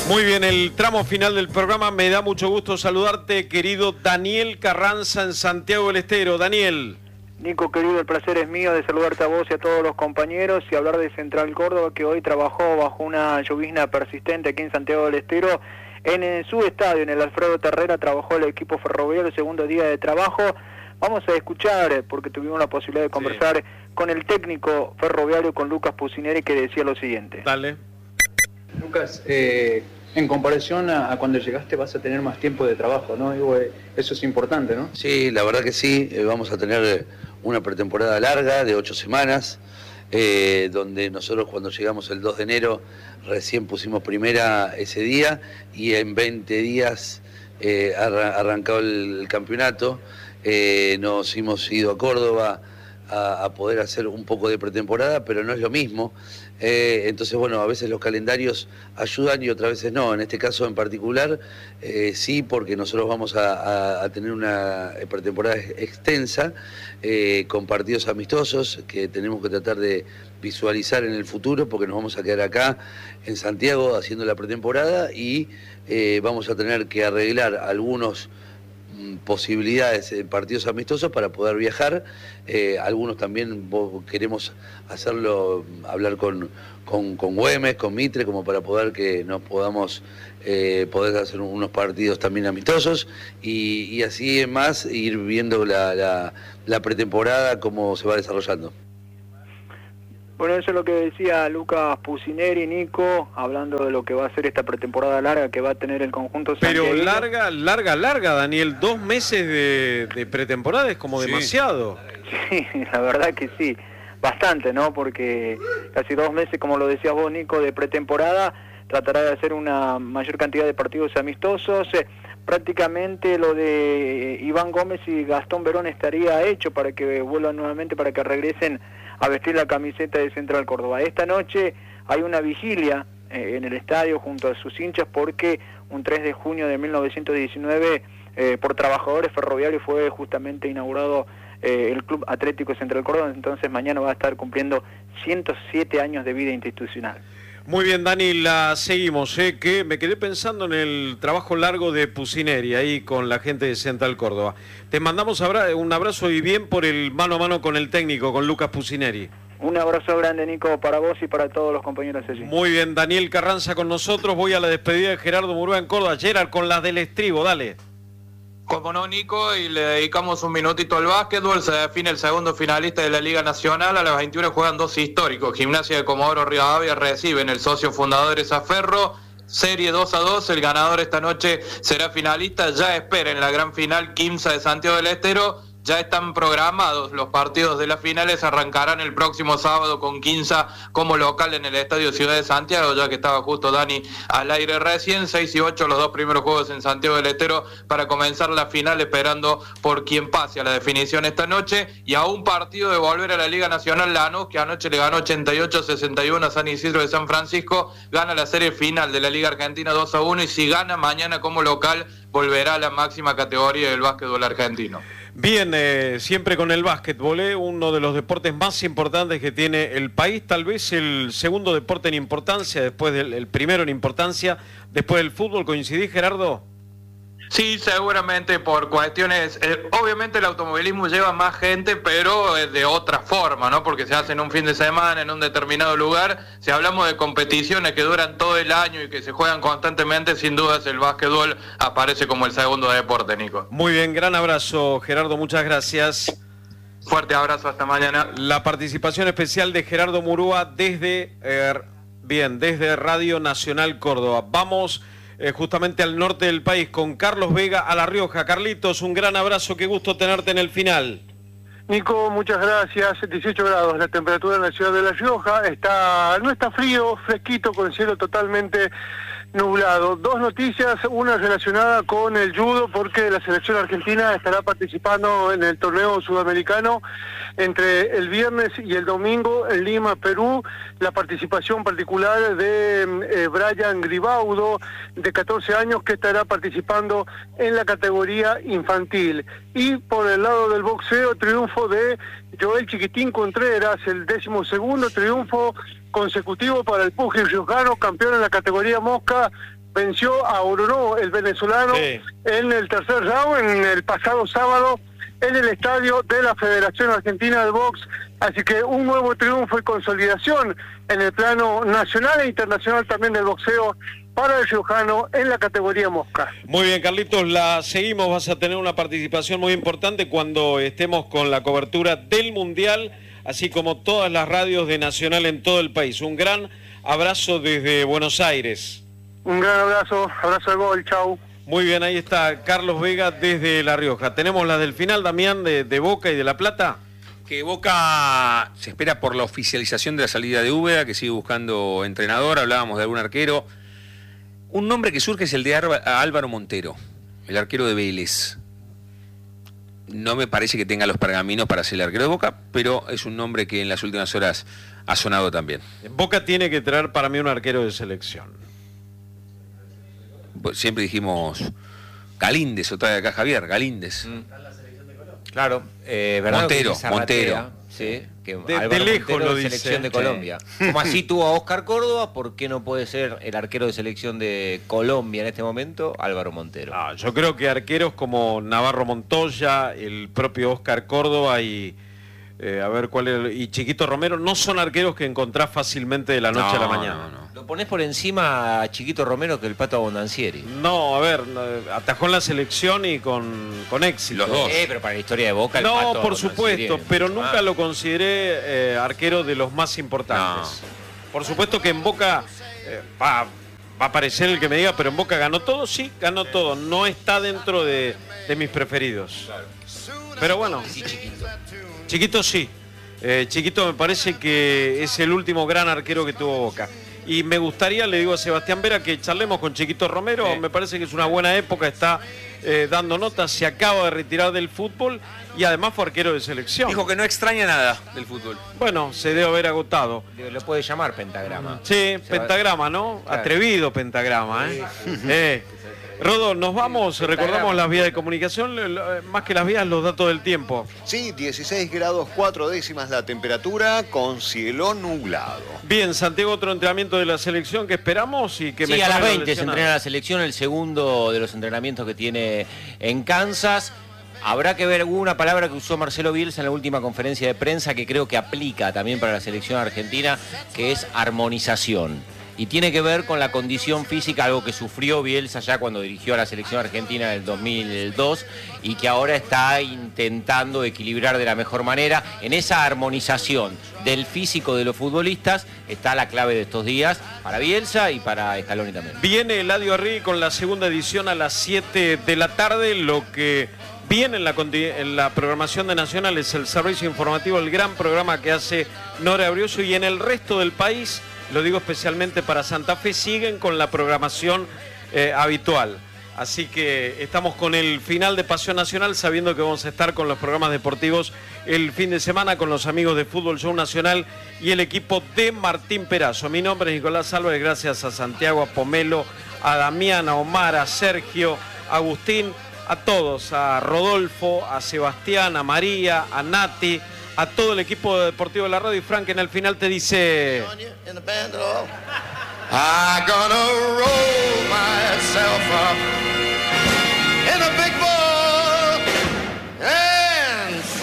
Muy bien, el tramo final del programa. Me da mucho gusto saludarte, querido Daniel Carranza, en Santiago del Estero. Daniel. Nico, querido, el placer es mío de saludarte a vos y a todos los compañeros y hablar de Central Córdoba, que hoy trabajó bajo una llovizna persistente aquí en Santiago del Estero. En su estadio, en el Alfredo Terrera, trabajó el equipo ferroviario el segundo día de trabajo. Vamos a escuchar, porque tuvimos la posibilidad de conversar con el técnico ferroviario, con Lucas Pusineri, que decía lo siguiente. Dale. Lucas, en comparación a cuando llegaste vas a tener más tiempo de trabajo, ¿no? Digo, eso es importante, ¿no? Sí, la verdad que sí, vamos a tener una pretemporada larga de 8 semanas, donde nosotros cuando llegamos el 2 de enero recién pusimos primera ese día y en 20 días arrancado el campeonato, nos hemos ido a Córdoba a poder hacer un poco de pretemporada, pero no es lo mismo. Entonces, bueno, a veces los calendarios ayudan y otras veces no. En este caso en particular, sí, porque nosotros vamos a tener una pretemporada extensa, con partidos amistosos que tenemos que tratar de visualizar en el futuro, porque nos vamos a quedar acá en Santiago haciendo la pretemporada y vamos a tener que arreglar algunos posibilidades en partidos amistosos para poder viajar. Algunos también queremos hacerlo, hablar con Güemes, con Mitre, como para poder que nos podamos poder hacer unos partidos también amistosos y así más ir viendo la pretemporada, cómo se va desarrollando. Bueno, eso es lo que decía Lucas Pusineri, Nico, hablando de lo que va a ser esta pretemporada larga que va a tener el conjunto Pero santiagueño. larga, Daniel. 2 meses de pretemporada es como demasiado. Sí, la verdad que sí. Bastante, ¿no? Porque casi 2 meses, como lo decías vos, Nico, de pretemporada. Tratará de hacer una mayor cantidad de partidos amistosos. Prácticamente lo de Iván Gómez y Gastón Verón estaría hecho para que vuelvan nuevamente, para que regresen a vestir la camiseta de Central Córdoba. Esta noche hay una vigilia en el estadio junto a sus hinchas, porque un 3 de junio de 1919 por trabajadores ferroviarios fue justamente inaugurado el Club Atlético Central Córdoba. Entonces mañana va a estar cumpliendo 107 años de vida institucional. Muy bien, Dani, la seguimos, que me quedé pensando en el trabajo largo de Pusineri ahí con la gente de Central Córdoba. Te mandamos un abrazo y bien por el mano a mano con el técnico, con Lucas Pusineri. Un abrazo grande, Nico, para vos y para todos los compañeros allí. Muy bien, Daniel Carranza con nosotros. Voy a la despedida de Gerardo Murúa en Córdoba. Gerard, con las del estribo, dale. Como no, Nico, y le dedicamos un minutito al básquetbol. Se define el segundo finalista de la Liga Nacional. A las 21 juegan 2 históricos. Gimnasia de Comodoro Rivadavia reciben el socio fundadores a Ferro. Serie 2-2. El ganador esta noche será finalista. Ya espera en la gran final Quimsa de Santiago del Estero. Ya están programados los partidos de las finales, arrancarán el próximo sábado con Quimsa como local en el Estadio Ciudad de Santiago, ya que estaba justo Dani al aire recién. 6 y 8 los 2 primeros juegos en Santiago del Estero para comenzar la final, esperando por quien pase a la definición esta noche. Y a un partido de volver a la Liga Nacional, Lanús, que anoche le ganó 88-61 a San Isidro de San Francisco, gana la serie final de la Liga Argentina 2-1, y si gana mañana como local, volverá a la máxima categoría del básquetbol argentino. Bien, siempre con el básquetbol, uno de los deportes más importantes que tiene el país, tal vez el segundo deporte en importancia, después del primero en importancia, después del fútbol. ¿Coincidís, Gerardo? Sí, seguramente por cuestiones, obviamente el automovilismo lleva más gente, pero de otra forma, ¿no? Porque se hace en un fin de semana, en un determinado lugar. Si hablamos de competiciones que duran todo el año y que se juegan constantemente, sin dudas el básquetbol aparece como el segundo deporte, Nico. Muy bien, gran abrazo, Gerardo, muchas gracias. Fuerte abrazo, hasta mañana. La participación especial de Gerardo Murúa desde Radio Nacional Córdoba. Vamos justamente al norte del país con Carlos Vega a La Rioja. Carlitos, un gran abrazo, qué gusto tenerte en el final. Nico, muchas gracias. 18 grados la temperatura en la ciudad de La Rioja. No está frío, fresquito, con el cielo totalmente nublado. 2 noticias, una relacionada con el judo, porque la selección argentina estará participando en el torneo sudamericano entre el viernes y el domingo en Lima, Perú. La participación particular de Brian Gribaudo, de 14 años, que estará participando en la categoría infantil. Y por el lado del boxeo, triunfo de Joel Chiquitín Contreras, el 12º triunfo consecutivo para el pugil riojano, campeón en la categoría mosca, venció a Orono, el venezolano, Sí. en el tercer round, en el pasado sábado, en el estadio de la Federación Argentina de Box. Así que un nuevo triunfo y consolidación en el plano nacional e internacional también del boxeo para el riojano en la categoría mosca. Muy bien, Carlitos, la seguimos. Vas a tener una participación muy importante cuando estemos con la cobertura del Mundial, así como todas las radios de Nacional en todo el país. Un gran abrazo desde Buenos Aires. Un gran abrazo, abrazo de gol, chau. Muy bien, ahí está Carlos Vega desde La Rioja. Tenemos las del final, Damián, de Boca y de La Plata. Que Boca se espera por la oficialización de la salida de Úbeda, que sigue buscando entrenador. Hablábamos de algún arquero. Un nombre que surge es el de Álvaro Montero, el arquero de Vélez. No me parece que tenga los pergaminos para ser el arquero de Boca, pero es un nombre que en las últimas horas ha sonado también. Boca tiene que traer para mí un arquero de selección. Siempre dijimos Galíndez, o trae acá Javier, Galíndez. Claro, Bernardo Montero, Zarratea, sí, que de lejos Montero lo de dice. selección de Colombia. Como así tuvo a Oscar Córdoba, ¿por qué no puede ser el arquero de selección de Colombia en este momento, Álvaro Montero? Yo creo que arqueros como Navarro Montoya, el propio Oscar Córdoba y a ver cuál es, y Chiquito Romero no son arqueros que encontrás fácilmente de la noche a la mañana. No. Lo ponés por encima a Chiquito Romero que el Pato Abondancieri. No, a ver, atajó en la selección y con éxito. Los dos. Pero para la historia de Boca el No, Pato por Abondancieri supuesto, es pero mucho nunca más. lo consideré arquero de los más importantes. Por supuesto que en Boca va a aparecer el que me diga, pero en Boca ganó todo, sí, ganó todo. No está dentro de mis preferidos. Pero bueno, Sí, Chiquito. Chiquito sí. Chiquito me parece que es el último gran arquero que tuvo Boca. Y me gustaría, le digo a Sebastián Vera, que charlemos con Chiquito Romero. Sí. Me parece que es una buena época, está dando notas, se acaba de retirar del fútbol y además fue arquero de selección. Dijo que no extraña nada del fútbol. Bueno, se debe haber agotado. Lo puede llamar Pentagrama. Sí, pentagrama, ¿no? Claro. Atrevido pentagrama, ¿eh? Rodo, nos vamos, recordamos las vías de comunicación, más que las vías, los datos del tiempo. Sí, 16 grados 4 décimas la temperatura con cielo nublado. Bien, Santiago, otro entrenamiento de la selección que esperamos y que Sí, a las 20 se lesionados. entrena la selección, el segundo de los entrenamientos que tiene en Kansas. Habrá que ver alguna palabra que usó Marcelo Bielsa en la última conferencia de prensa que creo que aplica también para la selección argentina, que es armonización. Y tiene que ver con la condición física, algo que sufrió Bielsa ya cuando dirigió a la selección argentina en el 2002 y que ahora está intentando equilibrar de la mejor manera. En esa armonización del físico de los futbolistas está la clave de estos días para Bielsa y para Scaloni también. Viene Eladio Arri con la segunda edición a las 7 de la tarde, lo que viene en la programación de Nacional es el servicio informativo, el gran programa que hace Nora Brioso, y en el resto del país, lo digo especialmente para Santa Fe, siguen con la programación habitual. Así que estamos con el final de Pasión Nacional, sabiendo que vamos a estar con los programas deportivos el fin de semana con los amigos de Fútbol Show Nacional y el equipo de Martín Perazo. Mi nombre es Nicolás Álvarez, gracias a Santiago, a Pomelo, a Damián, a Omar, a Sergio, a Agustín, a todos, a Rodolfo, a Sebastián, a María, a Nati, a todo el equipo deportivo de la radio. Y Frank en el final te dice... I'm gonna roll myself up